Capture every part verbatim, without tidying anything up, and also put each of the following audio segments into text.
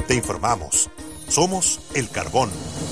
Te informamos. Somos El Carbón.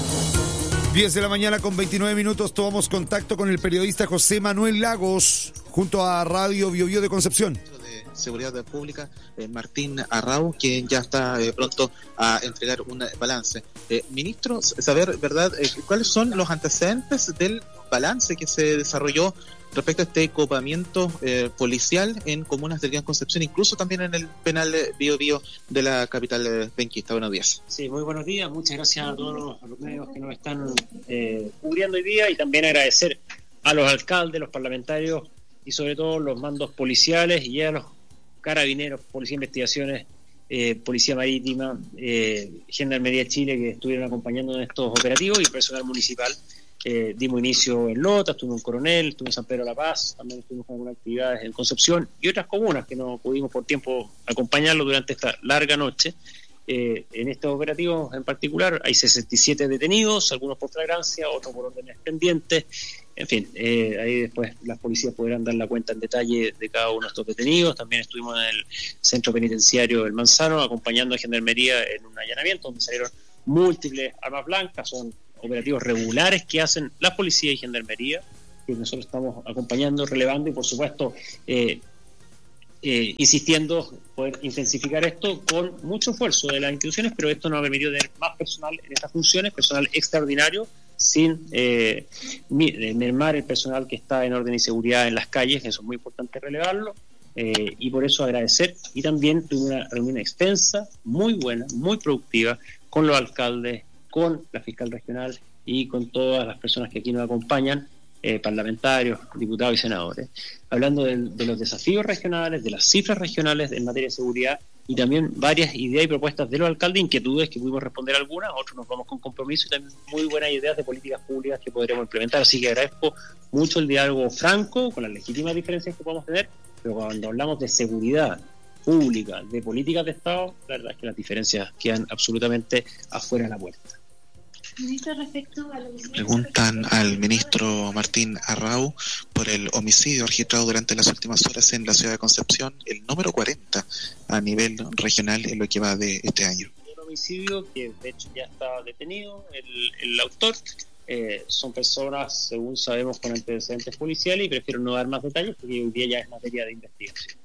diez de la mañana con veintinueve minutos, tomamos contacto con el periodista José Manuel Lagos, junto a Radio Biobío de Concepción. De Seguridad Pública, eh, Martín Arrau, quien ya está eh, pronto a entregar un balance. Eh, ministro, saber, ¿verdad?, eh, cuáles son los antecedentes del balance que se desarrolló respecto a este copamiento eh, policial en comunas del Gran Concepción, incluso también en el penal Biobío de la capital eh, penquista. Buenos días. Sí, muy buenos días. Muchas gracias a todos los, a los medios que nos están eh, cubriendo hoy día, y también agradecer a los alcaldes, los parlamentarios y sobre todo los mandos policiales y a los carabineros, Policía de Investigaciones, eh, Policía Marítima, eh, Gendarmería de Chile, que estuvieron acompañando en estos operativos, y personal municipal. Eh, dimos inicio en Lota, estuvimos en Coronel, estuvimos en San Pedro de la Paz, también estuvimos con algunas actividades en Concepción y otras comunas que no pudimos por tiempo acompañarlo durante esta larga noche. Eh, en estos operativos en particular hay sesenta y siete detenidos, algunos por flagrancia, otros por órdenes pendientes. En fin, eh, ahí después las policías podrán dar la cuenta en detalle de cada uno de estos detenidos. También estuvimos en el centro penitenciario El Manzano acompañando a Gendarmería en un allanamiento donde salieron múltiples armas blancas. Son operativos regulares que hacen la policía y Gendarmería, que nosotros estamos acompañando, relevando y por supuesto eh, eh, insistiendo poder intensificar esto con mucho esfuerzo de las instituciones, pero esto nos ha permitido tener más personal en estas funciones, personal extraordinario, sin eh, mermar el personal que está en orden y seguridad en las calles. Eso es muy importante relevarlo, eh, y por eso agradecer. Y también tuve una reunión extensa, muy buena, muy productiva, con los alcaldes, con la fiscal regional y con todas las personas que aquí nos acompañan, eh, parlamentarios, diputados y senadores, hablando de, de los desafíos regionales, de las cifras regionales en materia de seguridad, y también varias ideas y propuestas de los alcaldes, inquietudes que pudimos responder algunas, otros nos vamos con compromiso, y también muy buenas ideas de políticas públicas que podremos implementar. Así que agradezco mucho el diálogo franco, con las legítimas diferencias que podemos tener, pero cuando hablamos de seguridad pública, de políticas de Estado, la verdad es que las diferencias quedan absolutamente afuera de la puerta. Ministro, respecto a lo que... Preguntan al ministro Martín Arrau por el homicidio registrado durante las últimas horas en la ciudad de Concepción, el número cuarenta a nivel regional en lo que va de este año. Un homicidio que de hecho ya está detenido, el, el autor. Eh, son personas, según sabemos, con antecedentes policiales, y prefiero no dar más detalles porque hoy día ya es materia de investigación.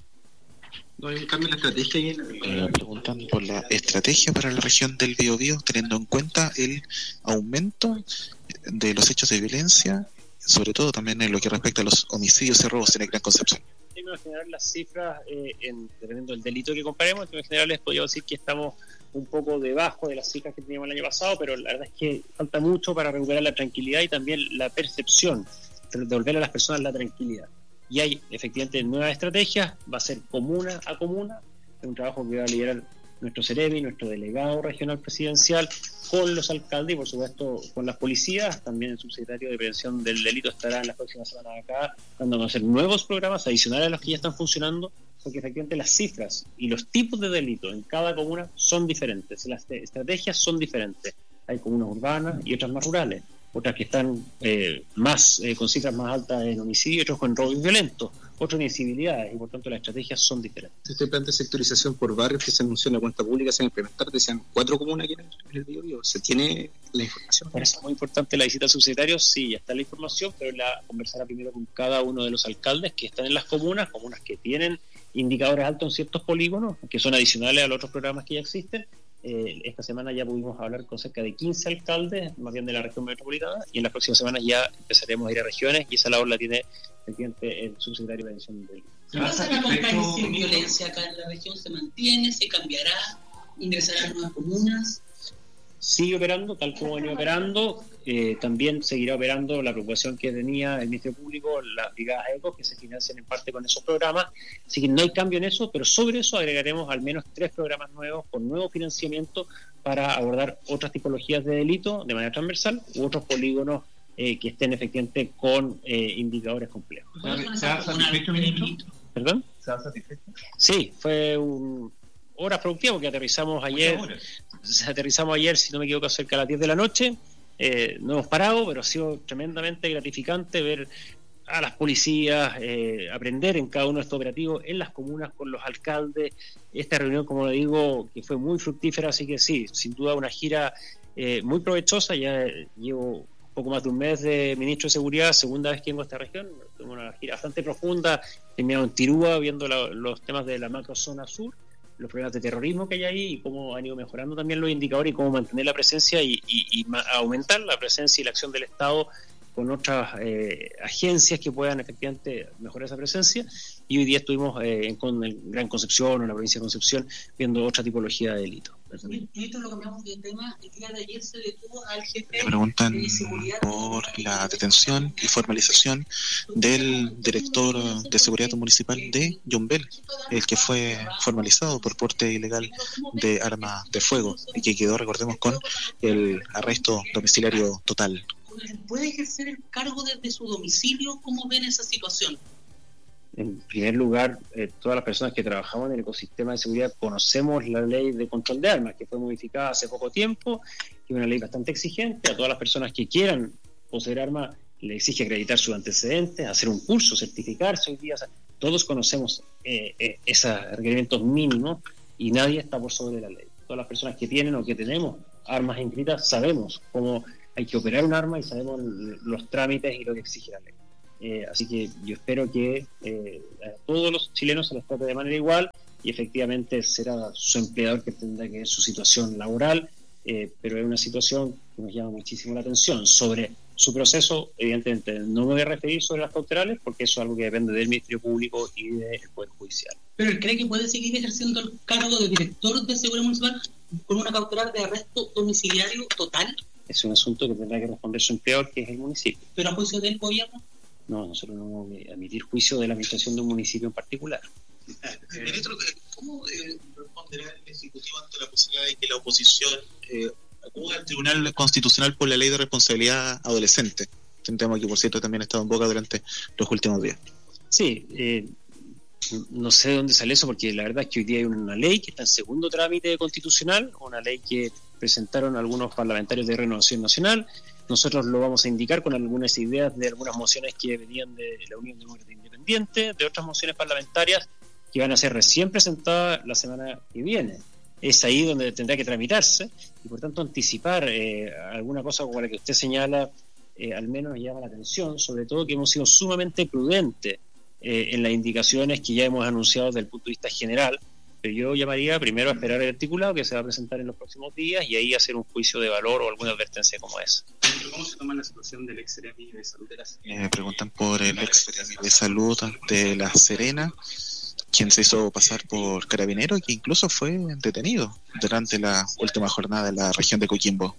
¿No hay un cambio en la estrategia? Y en el... eh, preguntan por la estrategia para la región del Biobío, teniendo en cuenta el aumento de los hechos de violencia, sobre todo también en lo que respecta a los homicidios y robos en el Gran Concepción. En términos generales, las cifras, eh, en, dependiendo del delito que comparemos, en términos generales podría decir que estamos un poco debajo de las cifras que teníamos el año pasado, pero la verdad es que falta mucho para recuperar la tranquilidad y también la percepción, devolver a las personas la tranquilidad. Y hay efectivamente nuevas estrategias, va a ser comuna a comuna, es un trabajo que va a liderar nuestro CEREMI, nuestro delegado regional presidencial, con los alcaldes y por supuesto con las policías. También el subsecretario de Prevención del Delito estará en las próximas semanas acá, dando a conocer nuevos programas adicionales a los que ya están funcionando, porque efectivamente las cifras y los tipos de delito en cada comuna son diferentes, las estrategias son diferentes. Hay comunas urbanas y otras más rurales, otras que están eh, más eh, con cifras más altas en homicidio, otros con robos violentos, otros en incivilidades, y por tanto las estrategias son diferentes. Este plan de sectorización por barrios que se anunció en la cuenta pública se va a implementar, decían cuatro comunas aquí en el Biobío. ¿Se tiene la información? Por eso es muy importante la visita al subsecretario. Sí, ya está la información, pero la conversará primero con cada uno de los alcaldes que están en las comunas, comunas que tienen indicadores altos en ciertos polígonos, que son adicionales a los otros programas que ya existen. Eh, esta semana ya pudimos hablar con cerca de quince alcaldes, más bien de la región metropolitana, y en las próximas semanas ya empezaremos a ir a regiones, y esa labor la tiene efectivamente el subsecretario de Prevención del ¿Se va a hacer la campaña sin violencia acá en la región? ¿Se mantiene? ¿Se cambiará? ¿Ingresarán nuevas comunas? Sigue operando tal como venía operando. Eh, también seguirá operando la preocupación que tenía el Ministerio Público, las brigadas ECO, que se financian en parte con esos programas. Así que no hay cambio en eso, pero sobre eso agregaremos al menos tres programas nuevos con nuevo financiamiento para abordar otras tipologías de delito de manera transversal u otros polígonos eh, que estén efectivamente con eh, indicadores complejos. ¿Se ha satisfecho, ministro? ¿Perdón? ¿Se ha satisfecho? Sí, fue un horas productivas porque aterrizamos ayer, aterrizamos ayer, si no me equivoco, cerca de las diez de la noche. Eh, no hemos parado, pero ha sido tremendamente gratificante ver a las policías, eh, aprender en cada uno de estos operativos, en las comunas, con los alcaldes. Esta reunión, como le digo, que fue muy fructífera, así que sí, sin duda una gira eh, muy provechosa. Ya llevo poco más de un mes de ministro de Seguridad, segunda vez que vengo a esta región, tengo una gira bastante profunda, terminado en Tirúa, viendo la, los temas de la macrozona sur, los problemas de terrorismo que hay ahí y cómo han ido mejorando también los indicadores y cómo mantener la presencia y, y, y ma- aumentar la presencia y la acción del Estado con otras eh, agencias que puedan efectivamente mejorar esa presencia. Y hoy día estuvimos eh, en, con el Gran Concepción o en la provincia de Concepción viendo otra tipología de delito. Ministro, lo cambiamos de tema. El día de ayer se detuvo al jefe Me preguntan de seguridad por la detención y formalización del director de seguridad municipal de Yombel, el que fue formalizado por porte ilegal de arma de fuego y que quedó, recordemos, con el arresto domiciliario total. ¿Puede ejercer el cargo desde su domicilio? ¿Cómo ven esa situación? En primer lugar, eh, todas las personas que trabajamos en el ecosistema de seguridad conocemos la ley de control de armas, que fue modificada hace poco tiempo, que es una ley bastante exigente. A todas las personas que quieran poseer armas le exige acreditar sus antecedentes, hacer un curso, certificarse hoy día. O sea, todos conocemos eh, eh, esos requerimientos mínimos y nadie está por sobre la ley. Todas las personas que tienen o que tenemos armas inscritas sabemos cómo hay que operar un arma y sabemos los trámites y lo que exige la ley. Eh, así que yo espero que eh, a todos los chilenos se les trate de manera igual y efectivamente será su empleador que tendrá que ver su situación laboral, eh, pero es una situación que nos llama muchísimo la atención. Sobre su proceso, evidentemente no me voy a referir sobre las cautelares porque eso es algo que depende del Ministerio Público y del Poder Judicial. ¿Pero él cree que puede seguir ejerciendo el cargo de director de seguridad municipal con una cautelar de arresto domiciliario total? Es un asunto que tendrá que responder su empleador, que es el municipio. ¿Pero a juicio del gobierno? No, nosotros no vamos a emitir juicio de la administración de un municipio en particular. Ministro, ¿cómo eh, responderá el Ejecutivo ante la posibilidad de que la oposición eh, acuda al Tribunal Constitucional por la Ley de Responsabilidad Adolescente? Un tema que, por cierto, también ha estado en boca durante los últimos días. Sí, eh, no sé de dónde sale eso, porque la verdad es que hoy día hay una ley que está en segundo trámite constitucional, una ley que presentaron algunos parlamentarios de Renovación Nacional. Nosotros lo vamos a indicar con algunas ideas de algunas mociones que venían de la Unión Demócrata Independiente, de otras mociones parlamentarias que van a ser recién presentadas la semana que viene. Es ahí donde tendrá que tramitarse y por tanto anticipar eh, alguna cosa como la que usted señala, eh, al menos llama la atención, sobre todo que hemos sido sumamente prudentes eh, en las indicaciones que ya hemos anunciado desde el punto de vista general. Pero yo llamaría primero a esperar el articulado que se va a presentar en los próximos días y ahí hacer un juicio de valor o alguna advertencia como esa. ¿Cómo se toma la situación del ex seremi de salud de la Serena? Me eh, preguntan por el ex seremi de salud de La Serena, quien se hizo pasar por carabinero y que incluso fue detenido durante la última jornada en la región de Coquimbo.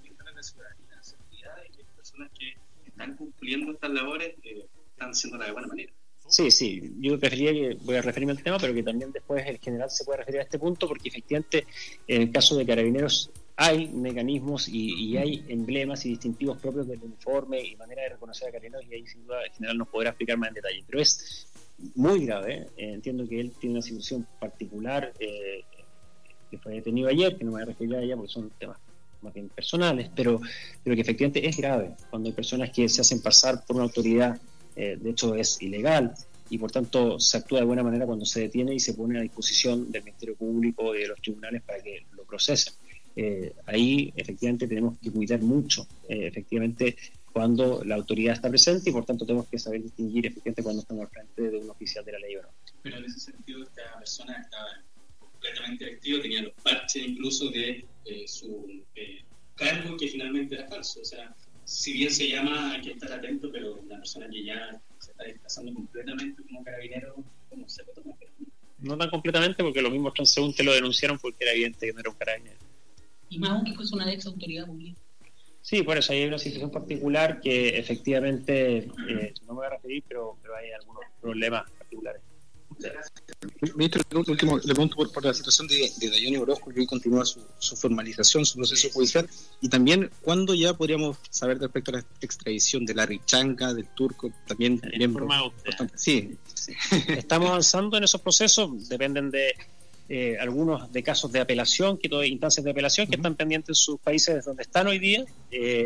Las personas que están cumpliendo estas labores eh, están haciéndola de buena manera. Sí, sí, yo preferiría que, voy a referirme al tema, pero que también después el general se puede referir a este punto, porque efectivamente en el caso de carabineros hay mecanismos y, y hay emblemas y distintivos propios del uniforme y manera de reconocer a carabineros, y ahí sin duda el general nos podrá explicar más en detalle. Pero es muy grave, ¿eh? Eh, entiendo que él tiene una situación particular, eh, que fue detenido ayer, que no me voy a referir a ella porque son temas más bien personales, pero, pero que efectivamente es grave cuando hay personas que se hacen pasar por una autoridad. Eh, de hecho es ilegal y por tanto se actúa de buena manera cuando se detiene y se pone a disposición del Ministerio Público y de los tribunales para que lo procesen. Eh, ahí efectivamente tenemos que cuidar mucho, eh, efectivamente cuando la autoridad está presente y por tanto tenemos que saber distinguir efectivamente cuando estamos al frente de un oficial de la ley o no. Pero en ese sentido esta persona estaba completamente activa, tenía los parches incluso de eh, su eh, cargo que finalmente era falso, o sea, si bien se llama hay que estar atento, pero una persona que ya se está desplazando completamente como carabinero, ¿cómo se lo toma? No tan completamente, porque los mismos transeúntes lo denunciaron porque era evidente que no era un carabinero. Y más aún que fuese una ex autoridad pública. Sí, por eso hay una situación particular que efectivamente eh, no me voy a referir, pero, pero hay algunos problemas particulares. Ministro, el último, le pregunto por, por la situación de, de Dayoni Orozco, que hoy continúa su, su formalización, su proceso judicial, y también cuándo ya podríamos saber respecto a la extradición de Larry Changa, del turco, también miembro importante. Sí. sí. Estamos avanzando en esos procesos, dependen de eh, algunos de casos de apelación, que todo, instancias de apelación que uh-huh. están pendientes en sus países donde están hoy día. Eh,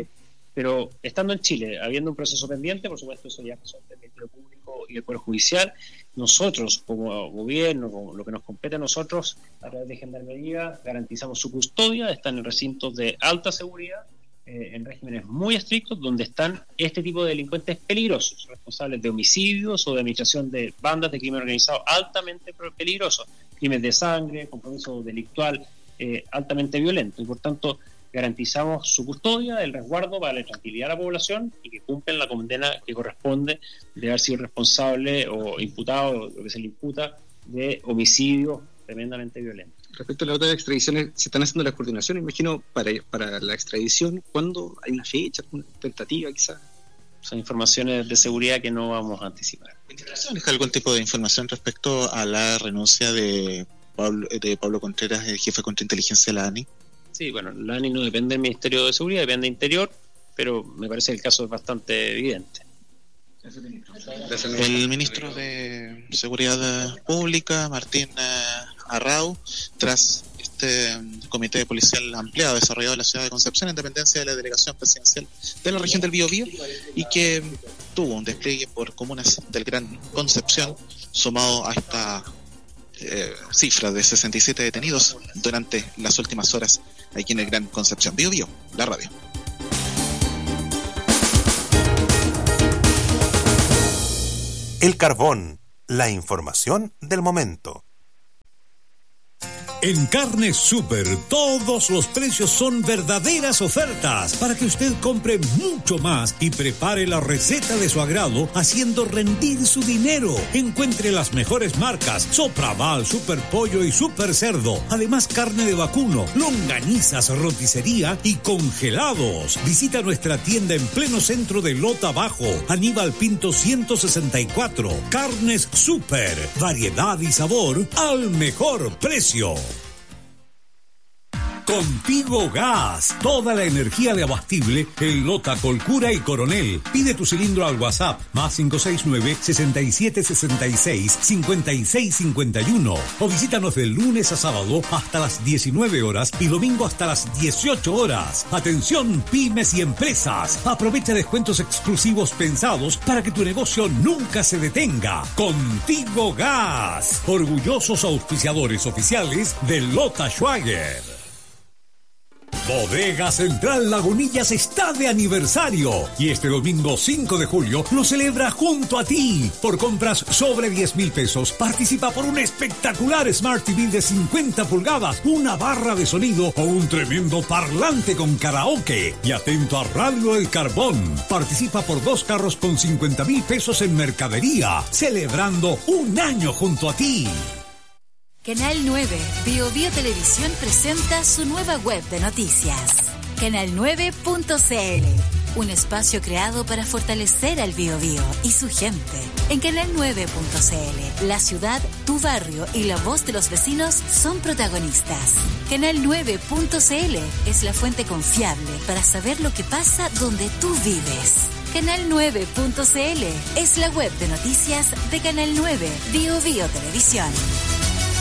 Pero estando en Chile, habiendo un proceso pendiente, por supuesto eso ya son del Ministerio Público y del Poder Judicial, nosotros como gobierno, como lo que nos compete a nosotros, a través de Gendarmería, garantizamos su custodia, están en recintos de alta seguridad, eh, en regímenes muy estrictos, donde están este tipo de delincuentes peligrosos, responsables de homicidios o de administración de bandas de crimen organizado altamente peligrosos, crímenes de sangre, compromiso delictual eh, altamente violento, y por tanto garantizamos su custodia, el resguardo para la tranquilidad de la población y que cumplen la condena que corresponde de haber sido responsable o imputado, lo que se le imputa, de homicidio tremendamente violento. Respecto a la otra de extradiciones, se están haciendo las coordinaciones, imagino, para, para la extradición. ¿Cuándo hay una fecha, una tentativa quizás? Son informaciones de seguridad que no vamos a anticipar. ¿Tienes algún tipo de información respecto a la renuncia de Pablo, de Pablo Contreras, el jefe de contrainteligencia de la A N I? Sí, bueno, la A N I no depende del Ministerio de Seguridad, depende de Interior, pero me parece que el caso es bastante evidente. El ministro de Seguridad Pública, Martín Arrau, tras este comité policial ampliado desarrollado en la ciudad de Concepción en dependencia de la delegación presidencial de la región del Biobío, y que tuvo un despliegue por comunas del Gran Concepción, sumado a esta eh, cifra de sesenta y siete detenidos durante las últimas horas aquí en el Gran Concepción. Biobío, la radio. El Carbón, la información del momento. En Carnes Super, todos los precios son verdaderas ofertas para que usted compre mucho más y prepare la receta de su agrado, haciendo rendir su dinero. Encuentre las mejores marcas: Sopraval, Super Pollo y Super Cerdo. Además, carne de vacuno, longanizas, roticería y congelados. Visita nuestra tienda en pleno centro de Lota Bajo, Aníbal Pinto ciento sesenta y cuatro. Carnes Super, variedad y sabor al mejor precio. Contigo Gas, toda la energía de abastible en Lota, Colcura y Coronel. Pide tu cilindro al WhatsApp más cinco seis nueve, seis siete seis seis, cinco seis cinco uno o visítanos de lunes a sábado hasta las diecinueve horas y domingo hasta las dieciocho horas. Atención pymes y empresas, aprovecha descuentos exclusivos pensados para que tu negocio nunca se detenga. Contigo Gas, orgullosos auspiciadores oficiales de Lota Schwager. Bodega Central Lagunillas está de aniversario y este domingo cinco de julio lo celebra junto a ti. Por compras sobre diez mil pesos participa por un espectacular Smart T V de cincuenta pulgadas, una barra de sonido o un tremendo parlante con karaoke. Y atento a Radio El Carbón, participa por dos carros con cincuenta mil pesos en mercadería, celebrando un año junto a ti. Canal nueve, Biobío Televisión presenta su nueva web de noticias, canal nueve punto c l, un espacio creado para fortalecer al Biobío y su gente. En canal nueve punto c l, la ciudad, tu barrio y la voz de los vecinos son protagonistas. canal nueve punto c l es la fuente confiable para saber lo que pasa donde tú vives. canal nueve punto c l es la web de noticias de Canal nueve, Biobío Televisión.